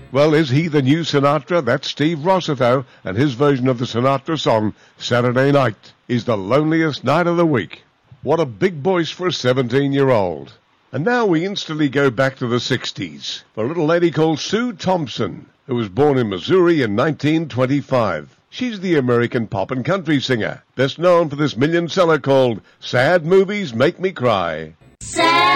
Well, is he the new Sinatra? That's Steve Rossiter, and his version of the Sinatra song, Saturday Night, is the loneliest night of the week. What a big voice for a 17-year-old. And now we instantly go back to the 60s for a little lady called Sue Thompson, who was born in Missouri in 1925. She's the American pop and country singer, best known for this million seller called Sad Movies Make Me Cry. Sad